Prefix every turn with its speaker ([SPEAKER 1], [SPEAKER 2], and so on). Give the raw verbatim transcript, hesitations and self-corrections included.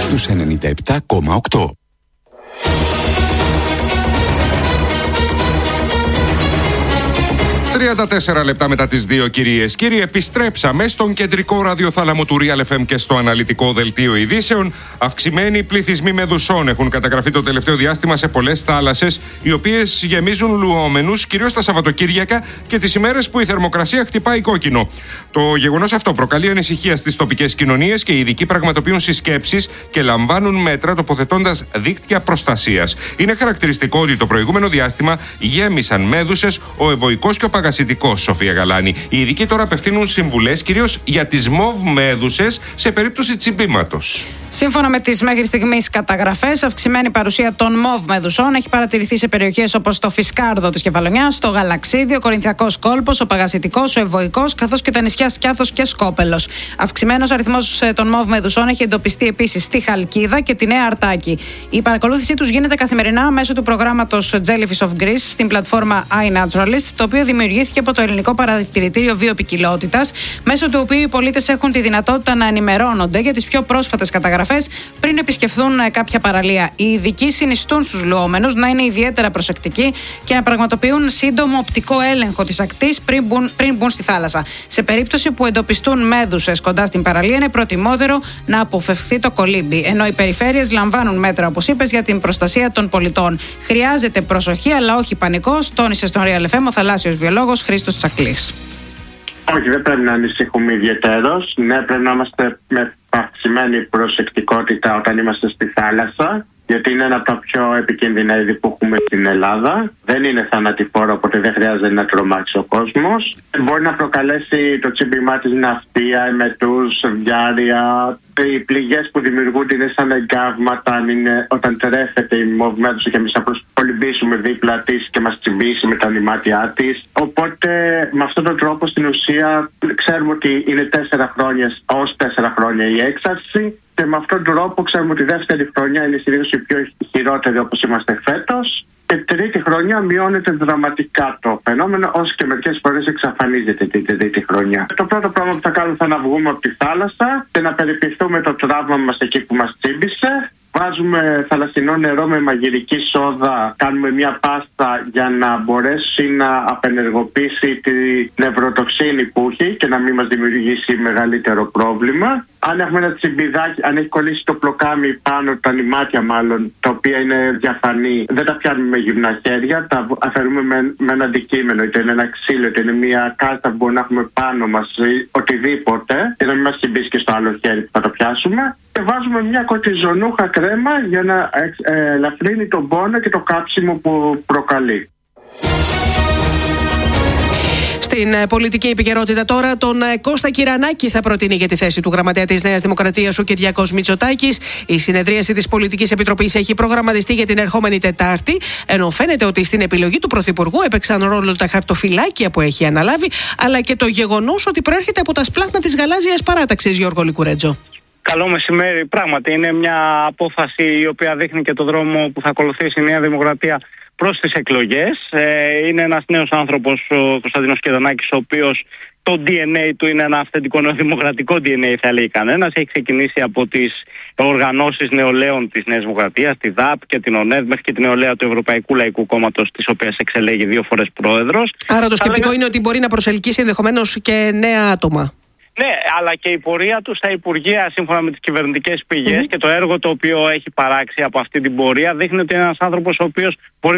[SPEAKER 1] στους ενενήντα επτά κόμμα οκτώ.
[SPEAKER 2] τριάντα τέσσερα λεπτά μετά τις δύο, κυρίες και κύριοι, επιστρέψαμε στον κεντρικό ραδιοθάλαμο του Real εφ εμ και στο αναλυτικό δελτίο ειδήσεων. Αυξημένοι πληθυσμοί μεδουσών έχουν καταγραφεί το τελευταίο διάστημα σε πολλές θάλασσες, οι οποίες γεμίζουν λουόμενους κυρίως τα Σαββατοκύριακα και τις ημέρες που η θερμοκρασία χτυπάει κόκκινο. Το γεγονός αυτό προκαλεί ανησυχία στις τοπικές κοινωνίες και οι ειδικοί πραγματοποιούν συσκέψεις και λαμβάνουν μέτρα τοποθετώντας δίκτυα προστασίας. Είναι χαρακτηριστικό ότι το προηγούμενο διάστημα γέμισαν μέδουσες ο Ευωικός και ο Παγασιτικός, Σοφία Γαλάνη. Οι ειδικοί τώρα απευθύνουν συμβουλές κυρίως για τις μοβ μέδουσες σε περίπτωση τσιμπήματος.
[SPEAKER 3] Σύμφωνα με τις μέχρι στιγμής καταγραφές, αυξημένη παρουσία των μοβ μεδουσών έχει παρατηρηθεί σε περιοχές όπως το Φισκάρδο της Κεφαλονιάς, το Γαλαξίδι, ο Κορινθιακός Κόλπος, ο Παγασιτικός, ο Ευωικός, καθώς και τα νησιά Σκιάθος και Σκόπελος. Αυξημένος αριθμός των μοβ μεδουσών έχει εντοπιστεί επίσης στη Χαλκίδα και τη Νέα Αρτάκη. Η παρακολούθησή τους γίνεται καθημερινά μέσω του προγράμματος Jellyfish of Greece στην πλατφόρμα iNaturalist, το οποίο δημιουργήθηκε από το Ελληνικό Παρατηρητήριο Βιοποικιλότητας, μέσω του οποίου οι πολίτες έχουν τη δυνατότητα να ενημερώνονται για τις πιο πρόσφατες καταγραφές πριν επισκεφθούν κάποια παραλία. Οι ειδικοί συνιστούν στους λουόμενους να είναι ιδιαίτερα προσεκτικοί και να πραγματοποιούν σύντομο οπτικό έλεγχο της ακτής πριν μπουν, πριν μπουν στη θάλασσα. Σε περίπτωση που εντοπιστούν μέδουσες κοντά στην παραλία, είναι προτιμότερο να αποφευχθεί το κολύμπι. Ενώ οι περιφέρειες λαμβάνουν μέτρα, όπως είπες, για την προστασία των πολιτών. Χρειάζεται προσοχή, αλλά όχι πανικός, τόνισε στον Real εφ εμ ο θαλάσσιος βιολόγος Χρήστος Τσακλής.
[SPEAKER 4] Όχι, δεν πρέπει να ανησυχούμε ιδιαιτέρως. Ναι, πρέπει να είμαστε με αυξημένη προσεκτικότητα όταν είμαστε στη θάλασσα, γιατί είναι ένα από τα πιο επικίνδυνα είδη που έχουμε στην Ελλάδα. Δεν είναι θανατηφόρο, οπότε δεν χρειάζεται να τρομάξει ο κόσμος. Μπορεί να προκαλέσει το τσίμπημά της ναυτία, εμετούς, διάρρεια. Οι πληγές που δημιουργούνται είναι σαν εγκάβματα όταν τρέφεται η μοβ μέδουσα και εμείς θα κολυμπήσουμε δίπλα της και μας τσιμπήσει με τα νημάτια της. Οπότε με αυτόν τον τρόπο στην ουσία ξέρουμε ότι είναι τέσσερα χρόνια ως τέσσερα χρόνια η έξαρση. Και με αυτόν τον τρόπο ξέρουμε ότι η δεύτερη χρονιά είναι συνήθως η πιο χειρότερη, όπως είμαστε φέτος. Και τρίτη χρονιά μειώνεται δραματικά το φαινόμενο, όσο και μερικές φορές εξαφανίζεται την τρίτη χρονιά. Το πρώτο πράγμα που θα κάνουμε θα να βγούμε από τη θάλασσα και να περιποιηθούμε το τραύμα μας εκεί που μας τσίμπησε. Βάζουμε θαλασσινό νερό με μαγειρική σόδα, κάνουμε μια πάστα για να μπορέσει να απενεργοποιήσει τη νευροτοξίνη που έχει και να μην μας δημιουργήσει μεγαλύτερο πρόβλημα. Αν έχουμε ένα τσιμπιδάκι, αν έχει κολλήσει το πλοκάμι πάνω, τα νημάτια μάλλον, τα οποία είναι διαφανή, δεν τα πιάνουμε με γυμνά χέρια, τα αφαιρούμε με, με ένα αντικείμενο, είτε είναι ένα ξύλο, είτε είναι μια κάρτα που μπορούμε να έχουμε πάνω μας ή οτιδήποτε, και να μην μας τσιμπήσει και στο άλλο χέρι που θα το πιάσουμε. Και βάζουμε μια κορτιζονούχα κρέμα για να ε, ελαφρύνει τον πόνο και το κάψιμο που προκαλεί.
[SPEAKER 5] Στην πολιτική επικαιρότητα τώρα, τον Κώστα Κυρανάκη θα προτείνει για τη θέση του γραμματέα της Νέας Δημοκρατίας ο Κυριάκος Μητσοτάκης. Η συνεδρίαση της Πολιτικής Επιτροπής έχει προγραμματιστεί για την ερχόμενη Τετάρτη, ενώ φαίνεται ότι στην επιλογή του Πρωθυπουργού έπαιξαν ρόλο τα χαρτοφυλάκια που έχει αναλάβει, αλλά και το γεγονός ότι προέρχεται από τα σπλάχνα της γαλάζιας παράταξης, Γιώργο Λικουρέτζο.
[SPEAKER 6] Καλό μεσημέρι. Πράγματι, είναι μια απόφαση η οποία δείχνει και το δρόμο που θα ακολουθήσει η Νέα Δημοκρατία προς τις εκλογές. Ε, είναι ένας νέος άνθρωπος, ο Κωνσταντίνος Κυρανάκης, ο οποίος το ντι εν έι του είναι ένα αυθεντικό νεοδημοκρατικό ντι εν έι, θα λέει κανένας. Έχει ξεκινήσει από τις οργανώσεις νεολαίων της Νέας Δημοκρατίας, τη ΔΑΠ και την ΟΝΕΔ, μέχρι και την νεολαία του Ευρωπαϊκού Λαϊκού Κόμματος, της οποίας εξελέγει δύο φορές πρόεδρος.
[SPEAKER 5] Άρα το σκεπτικό λέγα... είναι ότι μπορεί να προσελκύσει ενδεχομένως και νέα άτομα.
[SPEAKER 6] Ναι, αλλά και η πορεία του στα Υπουργεία, σύμφωνα με τις κυβερνητικές πηγές, mm-hmm. και το έργο το οποίο έχει παράξει από αυτή την πορεία, δείχνει ότι είναι ένας άνθρωπος ο οποίος μπορεί